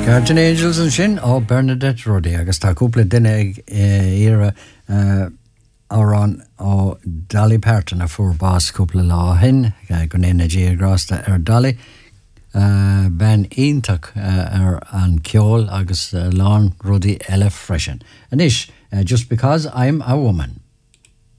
Guardian Angels an sin ó Bernadette Roddy agus tá cúpla duine ag ire árán ó Dolly Parton a fuair bás cúpla lá hin go néna díagrásta ar Dolly ben iontak ar an ceol agus lán rudí eile freisin. And just because I'm a woman.